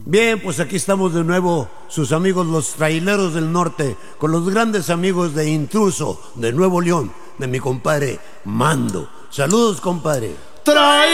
Bien, pues aquí estamos de nuevo, sus amigos los traileros del norte, con los grandes amigos de Intruso, de Nuevo León, de mi compadre Mando. Saludos, compadre.